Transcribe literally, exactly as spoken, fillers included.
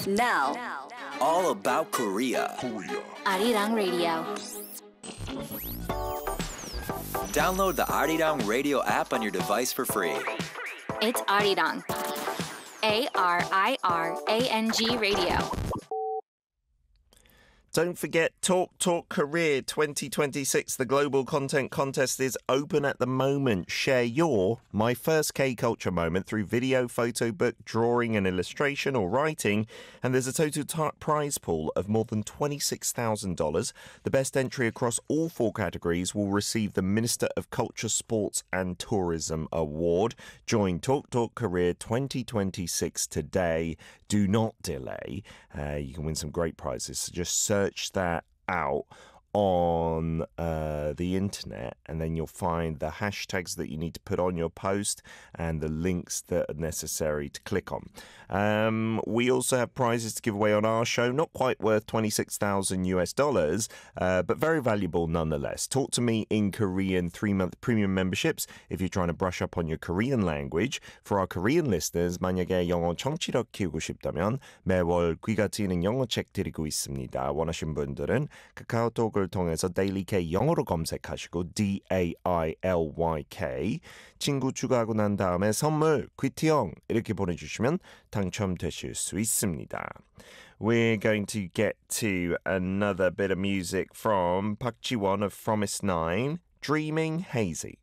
Now, all about Korea. Arirang Radio. Download the Arirang Radio app on your device for free. It's Arirang. A R I R A N G Radio. Don't forget Talk Talk Career twenty twenty-six. The Global Content Contest is open at the moment. Share your My First K-Culture moment through video, photo book, drawing and illustration or writing. And there's a total t- prize pool of more than twenty-six thousand dollars. The best entry across all four categories will receive the Minister of Culture, Sports and Tourism Award. Join Talk Talk Career twenty twenty-six today. Do not delay. Uh, you can win some great prizes. So just search Search that out on uh, the internet, and then you'll find the hashtags that you need to put on your post and the links that are necessary to click on. Um, we also have prizes to give away on our show, not quite worth twenty-six thousand US dollars, uh, but very valuable nonetheless. Talk to Me in Korean three-month premium memberships if you're trying to brush up on your Korean language. For our Korean listeners, 만약에 영어 청취력 키우고 싶다면 매월 귀가 트이는 영어책 드리고 있습니다. 원하신 분들은 카카오톡을 통해서 Daily K 영어로 검색하시고 D A I L Y K 친구 추가하고 난 다음에 선물 귀티형 이렇게 보내주시면 당첨되실 수 있습니다. We're going to get to another bit of music from Park Ji-won of Fromis nine, Dreaming Hazy.